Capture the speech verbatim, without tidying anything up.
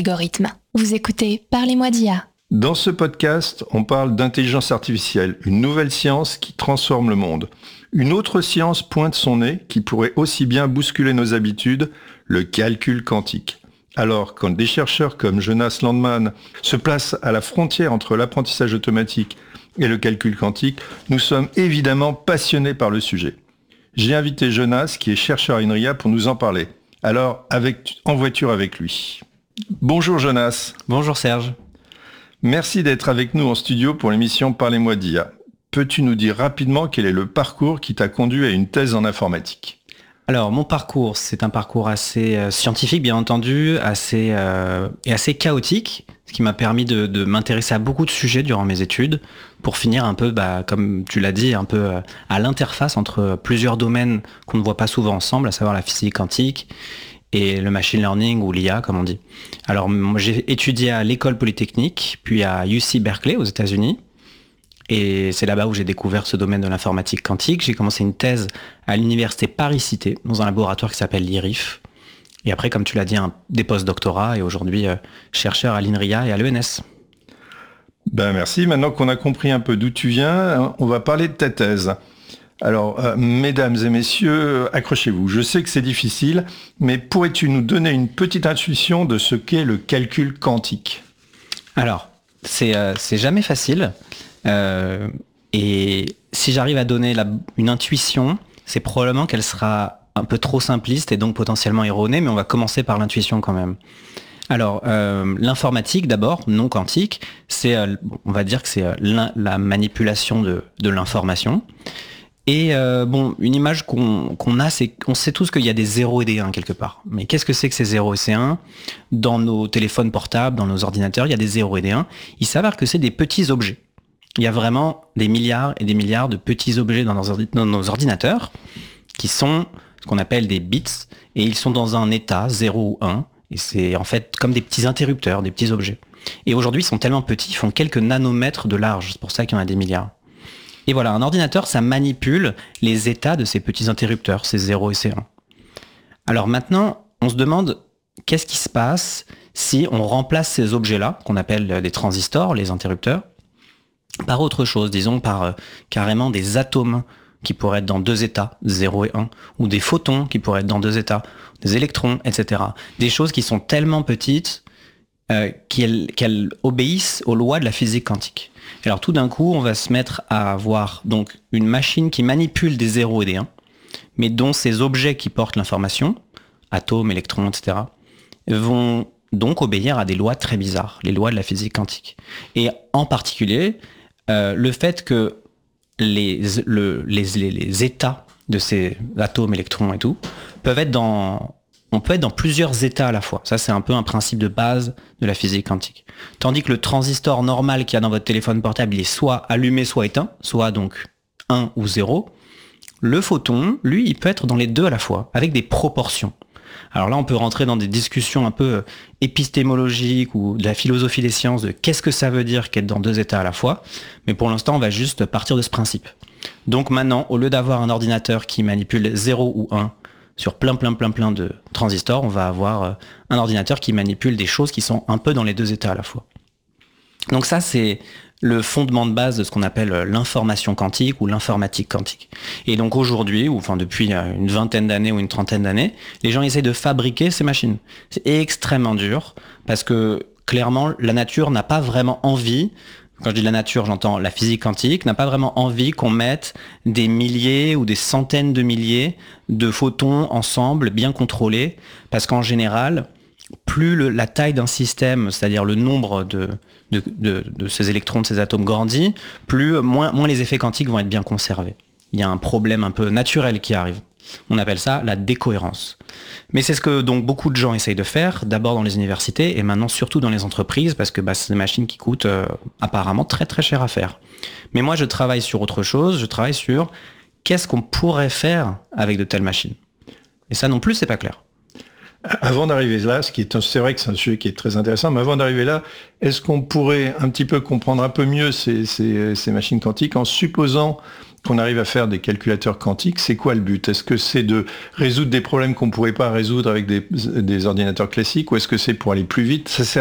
Algorithme. Vous écoutez Parlez-moi d'I A. Dans ce podcast, on parle d'intelligence artificielle, une nouvelle science qui transforme le monde. Une autre science pointe son nez qui pourrait aussi bien bousculer nos habitudes, le calcul quantique. Alors, quand des chercheurs comme Jonas Landman se placent à la frontière entre l'apprentissage automatique et le calcul quantique, nous sommes évidemment passionnés par le sujet. J'ai invité Jonas, qui est chercheur à INRIA, pour nous en parler. Alors, avec, en voiture avec lui. Bonjour Jonas. Bonjour Serge. Merci d'être avec nous en studio pour l'émission Parlez-moi d'I A. Peux-tu nous dire rapidement quel est le parcours qui t'a conduit à une thèse en informatique ? Alors, mon parcours, c'est un parcours assez euh, scientifique, bien entendu, assez, euh, et assez chaotique, ce qui m'a permis de, de m'intéresser à beaucoup de sujets durant mes études, pour finir un peu, bah, comme tu l'as dit, un peu euh, à l'interface entre plusieurs domaines qu'on ne voit pas souvent ensemble, à savoir la physique quantique et le machine learning ou l'I A, comme on dit. Alors, moi, j'ai étudié à l'école polytechnique, puis à U C Berkeley aux États-Unis. Et c'est là-bas où j'ai découvert ce domaine de l'informatique quantique. J'ai commencé une thèse à l'université Paris-Cité, dans un laboratoire qui s'appelle l'I R I F. Et après, comme tu l'as dit, un, des post-doctorats et aujourd'hui euh, chercheur à l'INRIA et à l'E N S. Ben merci. Maintenant qu'on a compris un peu d'où tu viens, on va parler de ta thèse. Alors, euh, mesdames et messieurs, accrochez-vous. Je sais que c'est difficile, mais pourrais-tu nous donner une petite intuition de ce qu'est le calcul quantique ? Alors, c'est, euh, c'est jamais facile. Euh, et si j'arrive à donner la, une intuition, c'est probablement qu'elle sera un peu trop simpliste et donc potentiellement erronée, mais on va commencer par l'intuition quand même. Alors, euh, l'informatique d'abord, non quantique, c'est, euh, on va dire que c'est euh, la, la manipulation de, de l'information. Et euh, bon, une image qu'on, qu'on a, c'est qu'on sait tous qu'il y a des zéros et des un quelque part. Mais qu'est-ce que c'est que ces zéros et ces un ? Dans nos téléphones portables, dans nos ordinateurs, il y a des zéros et des un. Il s'avère que c'est des petits objets. Il y a vraiment des milliards et des milliards de petits objets dans nos, ordi- dans nos ordinateurs qui sont ce qu'on appelle des bits et ils sont dans un état zéro ou un et c'est en fait comme des petits interrupteurs, des petits objets. Et aujourd'hui, ils sont tellement petits, ils font quelques nanomètres de large, c'est pour ça qu'il y en a des milliards. Et voilà, un ordinateur, ça manipule les états de ces petits interrupteurs, ces zéro et ces un. Alors maintenant, on se demande qu'est-ce qui se passe si on remplace ces objets-là, qu'on appelle des transistors, les interrupteurs, par autre chose, disons par euh, carrément des atomes qui pourraient être dans deux états, zéro et un, ou des photons qui pourraient être dans deux états, des électrons, et cetera. Des choses qui sont tellement petites euh, qu'elles, qu'elles obéissent aux lois de la physique quantique. Et alors tout d'un coup, on va se mettre à avoir donc une machine qui manipule des zéros et des un, mais dont ces objets qui portent l'information, atomes, électrons, et cetera, vont donc obéir à des lois très bizarres, les lois de la physique quantique. Et en particulier, Euh, le fait que les, le, les, les, les états de ces atomes, électrons et tout, peuvent être dans... On peut être dans plusieurs états à la fois. Ça, c'est un peu un principe de base de la physique quantique. Tandis que le transistor normal qu'il y a dans votre téléphone portable, il est soit allumé, soit éteint, soit donc un ou zéro. Le photon, lui, il peut être dans les deux à la fois, avec des proportions. Alors là, on peut rentrer dans des discussions un peu épistémologiques ou de la philosophie des sciences, de qu'est-ce que ça veut dire qu'être dans deux états à la fois. Mais pour l'instant, on va juste partir de ce principe. Donc maintenant, au lieu d'avoir un ordinateur qui manipule zéro ou un sur plein, plein, plein, plein de transistors, on va avoir un ordinateur qui manipule des choses qui sont un peu dans les deux états à la fois. Donc ça, c'est le fondement de base de ce qu'on appelle l'information quantique ou l'informatique quantique. Et donc aujourd'hui, ou enfin depuis une vingtaine d'années ou une trentaine d'années, les gens essaient de fabriquer ces machines. C'est extrêmement dur parce que clairement, la nature n'a pas vraiment envie, quand je dis la nature, j'entends la physique quantique, n'a pas vraiment envie qu'on mette des milliers ou des centaines de milliers de photons ensemble, bien contrôlés, parce qu'en général, plus le, la taille d'un système, c'est-à-dire le nombre de, de, de, de ces électrons, de ces atomes grandit, plus moins, moins les effets quantiques vont être bien conservés. Il y a un problème un peu naturel qui arrive. On appelle ça la décohérence. Mais c'est ce que donc beaucoup de gens essayent de faire, d'abord dans les universités et maintenant surtout dans les entreprises, parce que bah, c'est des machines qui coûtent euh, apparemment très très cher à faire. Mais moi je travaille sur autre chose, je travaille sur qu'est-ce qu'on pourrait faire avec de telles machines. Et ça non plus, c'est pas clair. Avant d'arriver là, ce qui est, c'est vrai que c'est un sujet qui est très intéressant, mais avant d'arriver là, est-ce qu'on pourrait un petit peu comprendre un peu mieux ces, ces, ces machines quantiques en supposant qu'on arrive à faire des calculateurs quantiques, c'est quoi le but? Est-ce que c'est de résoudre des problèmes qu'on ne pourrait pas résoudre avec des, des ordinateurs classiques, ou est-ce que c'est pour aller plus vite? Ça sert